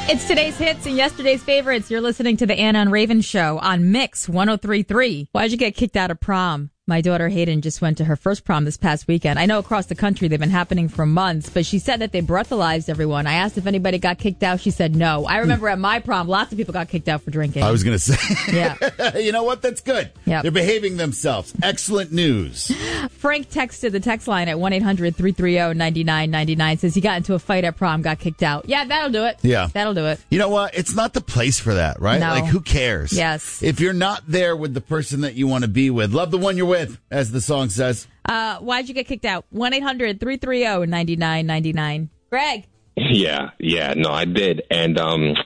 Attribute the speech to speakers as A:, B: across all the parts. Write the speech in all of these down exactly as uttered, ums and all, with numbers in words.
A: It's today's hits and yesterday's favorites. You're listening to the Anna and Raven Show on Mix one oh three point three. Why'd you get kicked out of prom? My daughter Hayden just went to her first prom this past weekend. I know across the country they've been happening for months, but she said that they breathalyzed everyone. I asked if anybody got kicked out. She said no. I remember at my prom, lots of people got kicked out for drinking.
B: I was going to say.
A: Yeah.
B: You know what? That's good.
A: Yep.
B: They're behaving themselves. Excellent news.
A: Frank texted the text line at one eight hundred three three zero nine nine nine nine. Says he got into a fight at prom, got kicked out. Yeah, that'll do it.
B: Yeah.
A: That'll do it.
B: You know what? It's not the place for that, right?
A: No.
B: Like, who cares?
A: Yes.
B: If you're not there with the person that you want to be with, love the one you're with, as the song says.
A: Uh, why'd you get kicked out? one eight hundred three three zero nine nine nine nine. Greg.
C: Yeah, yeah, no, I did. And um,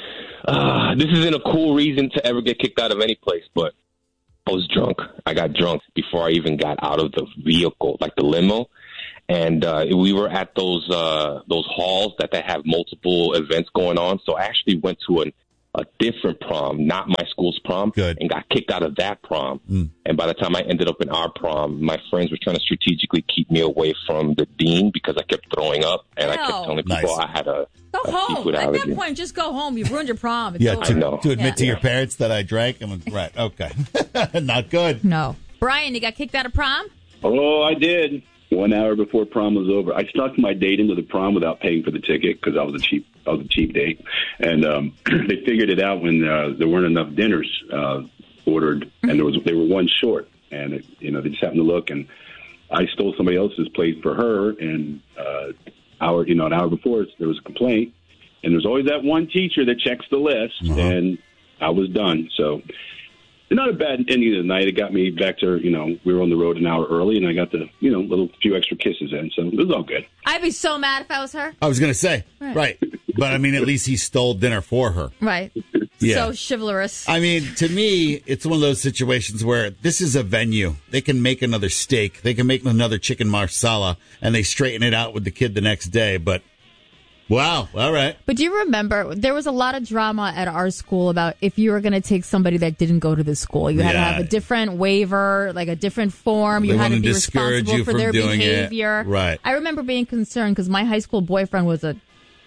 C: uh, this isn't a cool reason to ever get kicked out of any place, but I was drunk. I got drunk before I even got out of the vehicle, like the limo. And uh, we were at those uh, those halls that they have multiple events going on. So I actually went to an, a different prom, not my school's prom,
B: Good.
C: and got kicked out of that prom.
B: Mm.
C: And by the time I ended up in our prom, my friends were trying to strategically keep me away from the dean because I kept throwing up, and I kept
A: Wow.
C: telling people
B: Nice.
C: I had a,
A: Go
C: a
A: home.
C: seafood
A: At
C: allergy.
A: that point, just go home. You've ruined your prom. It's
B: Yeah,
A: over.
B: to,
C: I know.
B: to admit
A: Yeah.
B: to your parents that I drank. I'm right. Okay. Not good.
A: No. Brian, you got kicked out of prom?
D: Oh, I did. One hour before prom was over, I snuck my date into the prom without paying for the ticket because I was a cheap, I was a cheap date, and um, they figured it out when uh, there weren't enough dinners uh, ordered, and there was they were one short, and it, you know they just happened to look, and I stole somebody else's plate for her, and uh, hour, you know, an hour before there was a complaint, and there's always that one teacher that checks the list,
B: Uh-huh.
D: and I was done, so. Not a bad ending of the night. It got me back to, you know, we were on the road an hour early, and I got the, you know, little few extra kisses in, so it was all good.
A: I'd be so mad if I was her.
B: I was going to say.
A: Right.
B: Right. But, I mean, at least he stole dinner for her.
A: Right.
B: Yeah.
A: So chivalrous.
B: I mean, to me, it's one of those situations where this is a venue. They can make another steak. They can make another chicken marsala, and they straighten it out with the kid the next day. But, wow. All right.
A: But do you remember, there was a lot of drama at our school about if you were going to take somebody that didn't go to the school. You had to
B: Yeah.
A: have a different waiver, like a different form. You
B: They
A: had to
B: wanna
A: be
B: discourage
A: responsible
B: you
A: for
B: from
A: their
B: doing it.
A: behavior.
B: Right.
A: I remember being concerned because my high school boyfriend was a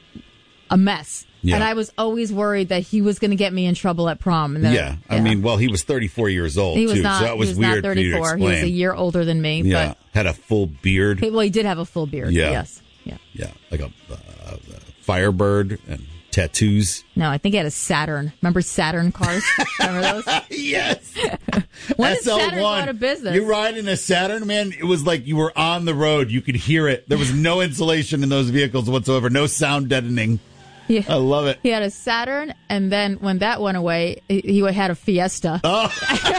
A: a mess.
B: Yeah.
A: And I was always worried that he was going to get me in trouble at prom. And then,
B: Yeah. I mean, well, he was thirty-four years old,
A: he was
B: too,
A: not,
B: so that was,
A: he was
B: weird
A: not
B: for you to
A: thirty-four.
B: explain.
A: He was a year older than me.
B: Yeah. Had a full beard.
A: But, well, he did have a full beard.
B: Yeah.
A: Yes. Yeah.
B: Yeah. Like a, uh, a firebird and tattoos.
A: No, I think he had a Saturn. Remember Saturn cars? Remember those?
B: Yes.
A: When did
B: S L one.
A: Saturn go out of business?
B: You ride in a Saturn, man, it was like you were on the road. You could hear it. There was no insulation in those vehicles whatsoever. No sound deadening.
A: Yeah.
B: I love it.
A: He had a Saturn, and then when that went away, he, he had a Fiesta.
B: Oh,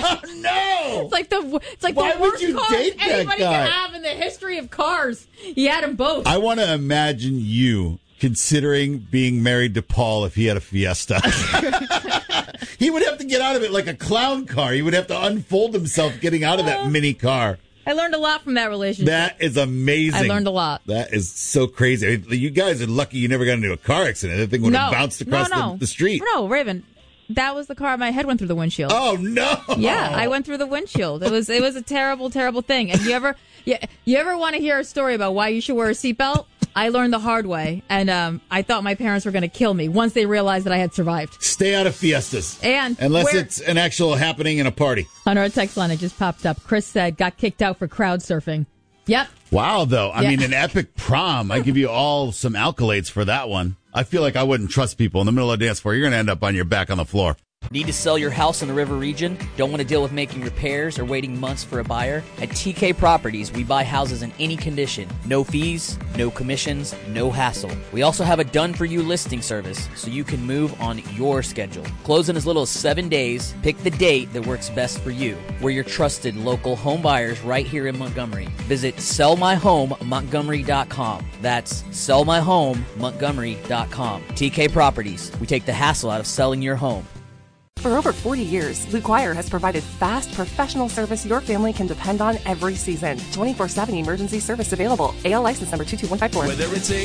B: no.
A: It's like the it's like
B: Why
A: the
B: would
A: worst
B: you
A: cars
B: date that
A: anybody
B: guy?
A: can have in the history of cars. He had them both.
B: I want to imagine you considering being married to Paul if he had a Fiesta. He would have to get out of it like a clown car. He would have to unfold himself getting out of that mini car.
A: I learned a lot from that relationship.
B: That is amazing.
A: I learned a lot.
B: That is so crazy. I mean, you guys are lucky you never got into a car accident. That thing would have
A: no,
B: bounced across
A: no, no.
B: The, the street.
A: No, Raven, that was the car. My head went through the windshield.
B: Oh, no.
A: Yeah, I went through the windshield. It was it was a terrible, terrible thing. And you ever you, you ever want to hear a story about why you should wear a seatbelt? I learned the hard way, and um, I thought my parents were going to kill me once they realized that I had survived.
B: Stay out of Fiestas.
A: And
B: Unless
A: where-
B: it's an actual happening in a party.
A: On our text line, it just popped up. Chris said, got kicked out for crowd surfing. Yep.
B: Wow, though. I
A: Yeah.
B: mean, an epic prom. I give you all some accolades for that one. I feel like I wouldn't trust people in the middle of a dance floor. You're going to end up on your back on the floor.
E: Need to sell your house in the River region? Don't want to deal with making repairs or waiting months for a buyer? At T K Properties, we buy houses in any condition. No fees, no commissions, no hassle. We also have a done-for-you listing service, so you can move on your schedule. Close in as little as seven days. Pick the date that works best for you. We're your trusted local home buyers right here in Montgomery. Visit sell my home montgomery dot com. That's sell my home montgomery dot com. T K Properties. We take the hassle out of selling your home.
F: For over forty years, Blue Choir has provided fast, professional service your family can depend on every season. twenty-four seven emergency service available. A L license number two two one five four.
G: Whether it's a